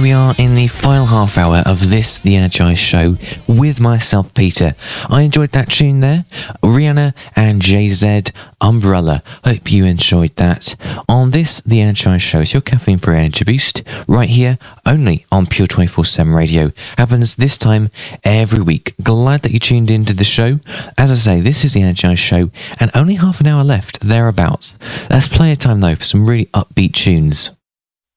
we are in the final half hour of this, The Energized Show, with myself, Peter. I enjoyed that tune there, Rihanna and Jay-Z, Umbrella. Hope you enjoyed that. On this, The Energized Show, is your caffeine-free energy boost, right here, only on Pure 24/7 Radio. Happens this time every week. Glad that you tuned into the show. As I say, this is The Energized Show, and only half an hour left, thereabouts. That's plenty of time, though, for some really upbeat tunes.